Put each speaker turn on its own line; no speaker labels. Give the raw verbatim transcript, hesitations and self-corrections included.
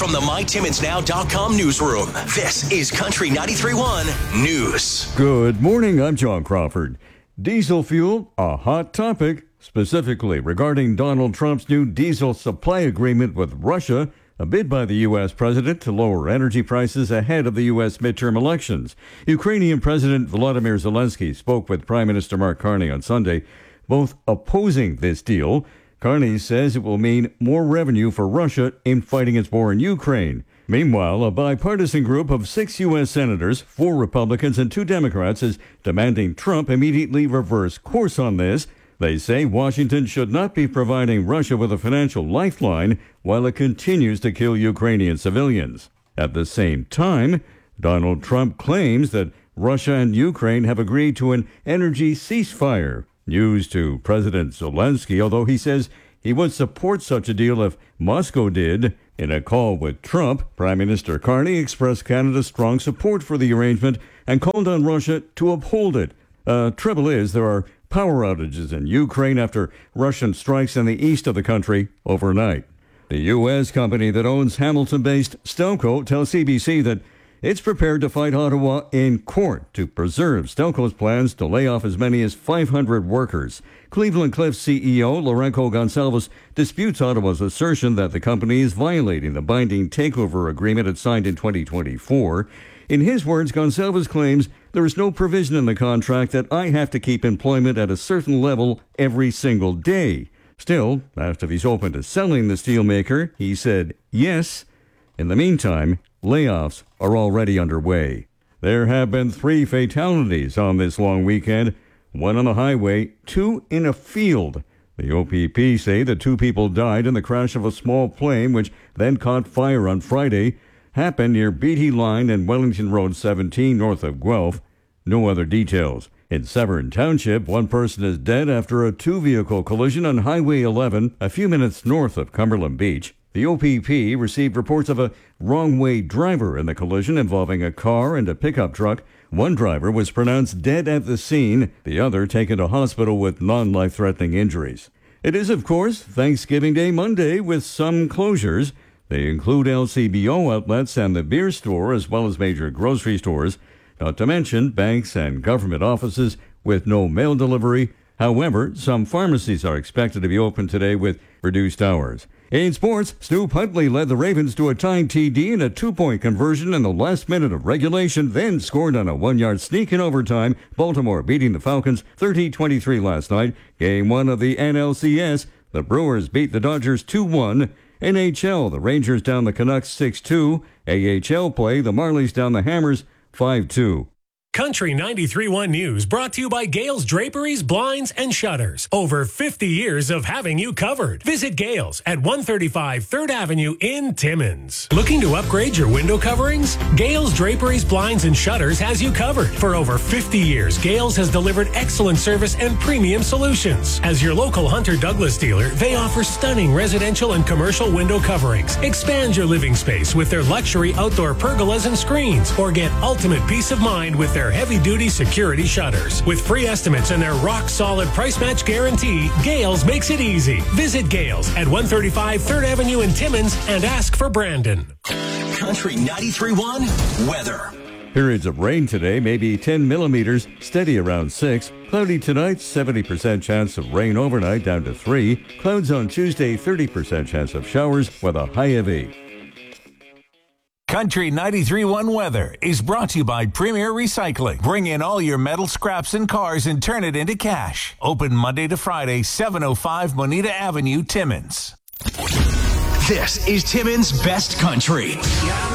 from the my timmins now dot com newsroom, this is Country ninety-three point one News.
Good morning, I'm John Crawford. Diesel fuel, a hot topic, specifically regarding Donald Trump's new diesel supply agreement with Russia, a bid by the U S president to lower energy prices ahead of the U S midterm elections. Ukrainian President Volodymyr Zelensky spoke with Prime Minister Mark Carney on Sunday, both opposing this deal. Carney says it will mean more revenue for Russia in fighting its war in Ukraine. Meanwhile, a bipartisan group of six U S senators, four Republicans and two Democrats, is demanding Trump immediately reverse course on this. They say Washington should not be providing Russia with a financial lifeline while it continues to kill Ukrainian civilians. At the same time, Donald Trump claims that Russia and Ukraine have agreed to an energy ceasefire. News to President Zelensky, although he says he would support such a deal if Moscow did. In a call with Trump, Prime Minister Carney expressed Canada's strong support for the arrangement and called on Russia to uphold it. Uh, trouble is, there are power outages in Ukraine after Russian strikes in the east of the country overnight. The U S company that owns Hamilton-based Stelco tells C B C that it's prepared to fight Ottawa in court to preserve Stelco's plans to lay off as many as five hundred workers. Cleveland Cliffs C E O Lourenco Gonçalves disputes Ottawa's assertion that the company is violating the binding takeover agreement it signed in twenty twenty-four. In his words, Gonçalves claims there is no provision in the contract that I have to keep employment at a certain level every single day. Still, asked if he's open to selling the steelmaker, he said yes. In the meantime, layoffs are already underway. There have been three fatalities on this long weekend, one on the highway, two in a field. The O P P say the two people died in the crash of a small plane which then caught fire on Friday. Happened near Beatty Line and Wellington Road seventeen north of Guelph. No other details. In Severn Township, one person is dead after a two-vehicle collision on Highway eleven, a few minutes north of Cumberland Beach. The O P P received reports of a wrong-way driver in the collision involving a car and a pickup truck. One driver was pronounced dead at the scene, the other taken to hospital with non-life-threatening injuries. It is, of course, Thanksgiving Day Monday with some closures. They include L C B O outlets and the beer store, as well as major grocery stores, not to mention banks and government offices with no mail delivery. However, some pharmacies are expected to be open today with reduced hours. In sports, Stu Huntley led the Ravens to a tying T D in a two-point conversion in the last minute of regulation, then scored on a one-yard sneak in overtime. Baltimore beating the Falcons thirty twenty-three last night. Game one of the N L C S. The Brewers beat the Dodgers two one. N H L, the Rangers down the Canucks six two. A H L play, the Marlies down the Hammers five two.
Country ninety-three point one News brought to you by Gales Draperies, Blinds, and Shutters. Over fifty years of having you covered. Visit Gales at one thirty-five third Avenue in Timmins. Looking to upgrade your window coverings? Gales Draperies, Blinds, and Shutters has you covered. For over fifty years, Gales has delivered excellent service and premium solutions. As your local Hunter Douglas dealer, they offer stunning residential and commercial window coverings. Expand your living space with their luxury outdoor pergolas and screens, or get ultimate peace of mind with their Their heavy-duty security shutters. With free estimates and their rock-solid price match guarantee, Gales makes it easy. Visit Gales at one thirty-five third Avenue in Timmins and ask for Brandon.
Country ninety-three point one weather.
Periods of rain today, maybe ten millimeters, steady around six. Cloudy tonight, seventy percent chance of rain overnight, down to three. Clouds on Tuesday, thirty percent chance of showers with a high of eight.
Country ninety-three point one weather is brought to you by Premier Recycling. Bring in all your metal scraps and cars and turn it into cash. Open Monday to Friday, seven oh five Moneta Avenue, Timmins.
This is Timmins' Best Country.